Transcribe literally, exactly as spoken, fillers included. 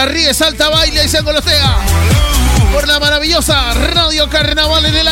canta, ríe, salta, baila y se angolostea por la maravillosa Radio Carnaval en el